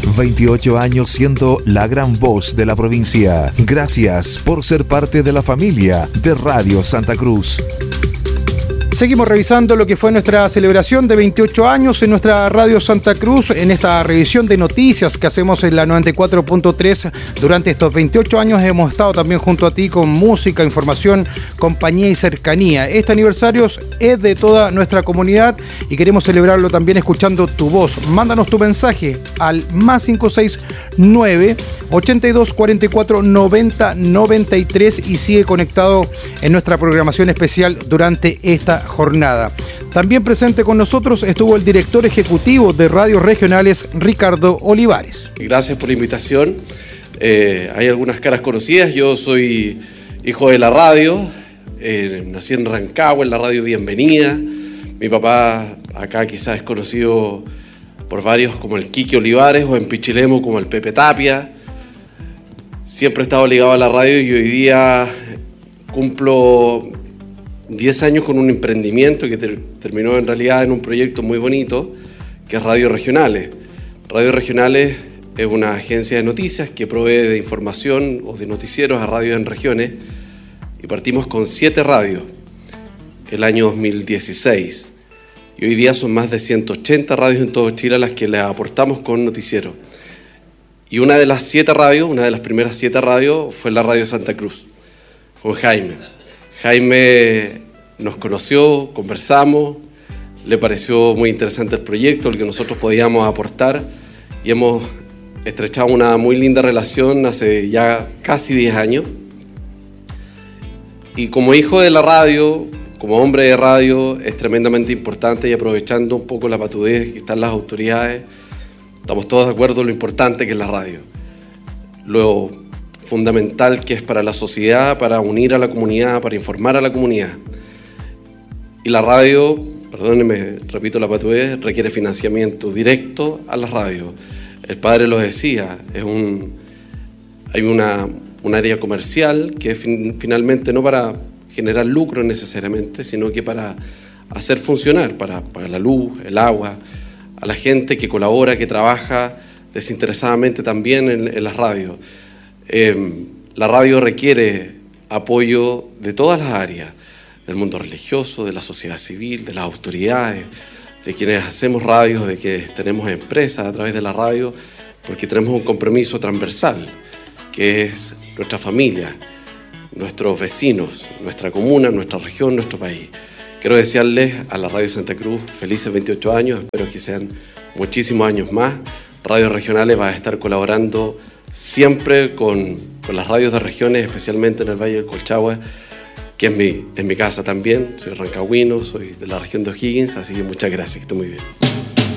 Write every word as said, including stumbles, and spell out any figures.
veintiocho años siendo la gran voz de la provincia. Gracias por ser parte de la familia de Radio Santa Cruz. Seguimos revisando lo que fue nuestra celebración de veintiocho años en nuestra Radio Santa Cruz, en esta revisión de noticias que hacemos en la noventa y cuatro punto tres. Durante estos veintiocho años hemos estado también junto a ti con música, información, compañía y cercanía. Este aniversario es de toda nuestra comunidad y queremos celebrarlo también escuchando tu voz. Mándanos tu mensaje al más cinco seis nueve, ochenta y dos, cuarenta y cuatro, noventa, noventa y tres y sigue conectado en nuestra programación especial durante esta jornada. También presente con nosotros estuvo el director ejecutivo de Radios Regionales, Ricardo Olivares. Gracias por la invitación. Eh, hay algunas caras conocidas. Yo soy hijo de la radio, eh, nací en Rancagua, en la radio Bienvenida. Mi papá acá quizás es conocido por varios como el Quique Olivares o en Pichilemu como el Pepe Tapia. Siempre he estado ligado a la radio y hoy día cumplo diez años con un emprendimiento que ter- terminó en realidad en un proyecto muy bonito, que es Radio Regionales. Radio Regionales es una agencia de noticias que provee de información o de noticieros a radios en regiones y partimos con siete radios el año dos mil dieciséis. Y hoy día son más de ciento ochenta radios en todo Chile a las que les aportamos con noticieros. Y una de las siete radios, una de las primeras siete radios fue la Radio Santa Cruz, con Jaime. Jaime nos conoció, conversamos, le pareció muy interesante el proyecto, el que nosotros podíamos aportar y hemos estrechado una muy linda relación hace ya casi diez años. Y como hijo de la radio, como hombre de radio, es tremendamente importante y aprovechando un poco la patudez que están las autoridades, estamos todos de acuerdo en lo importante que es la radio. Lo fundamental que es para la sociedad, para unir a la comunidad, para informar a la comunidad. Y la radio, perdónenme, repito la patudez, requiere financiamiento directo a la radio. El padre lo decía, es un, hay una, un área comercial que es fin, finalmente no para generar lucro necesariamente, sino que para hacer funcionar, para pagar la luz, el agua, a la gente que colabora, que trabaja desinteresadamente también en, en las radios. Eh, la radio requiere apoyo de todas las áreas, del mundo religioso, de la sociedad civil, de las autoridades, de quienes hacemos radios, de que tenemos empresas a través de la radio, porque tenemos un compromiso transversal, que es nuestra familia, nuestros vecinos, nuestra comuna, nuestra región, nuestro país. Quiero desearles a la Radio Santa Cruz felices veintiocho años, espero que sean muchísimos años más. Radios Regionales va a estar colaborando siempre con, con las radios de regiones, especialmente en el Valle del Colchagua, que es mi, es mi casa también. Soy rancagüino, soy de la región de O'Higgins, así que muchas gracias, que esté muy bien.